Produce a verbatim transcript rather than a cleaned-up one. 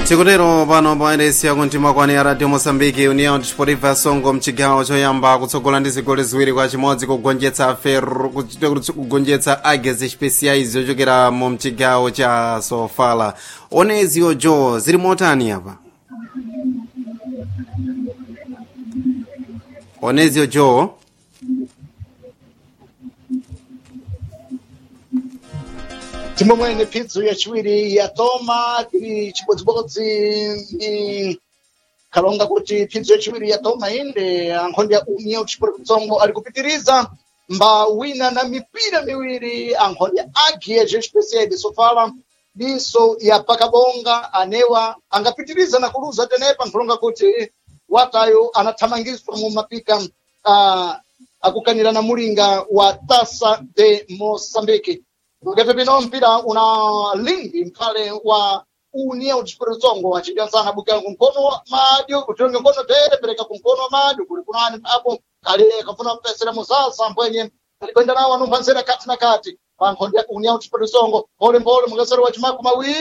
Tikutero pano pa iresi yakuntima kwani ya Radio Mozambique União Desportiva Songo mchigawo choyamba kutsogola ndi zigoli ziwiri kwa chimodzi kugonjetsa Ferro kugonjetsa Águias Especiais yochokera mu mchigawo cha Sofala. Onezio Jo zili motani apa? Onezio Jo Timu mwene pizzo ya chiwiri ya Toma tiri chibodzibodzi ni kalonga kuti pizzo ya chiwiri ya Toma inde ankhonde ya União Desportiva Songo ali kupitiriza mba wina na mipira miwiri ankhonde ya Águias Especiais de Sofala diso ya pakabonga anewa angapitiriza na kuluza tenepa nkulonga kuti watayo anathamangizwa mu mapika uh, akukanira na mulinga wa Taça de Moçambique. Ngepe pino mpira una lingi mkale wa União Desportiva Songo achiganzana bukala kumkono madio kutonga mkono tere pereka kumkono madio kuli kunani hapo kale kafuna mpesera musasa mbwenye alikwenda nao anumpanzera kati na kati pankhonde União Desportiva Songo pole pole mugasero wa chimaku mawi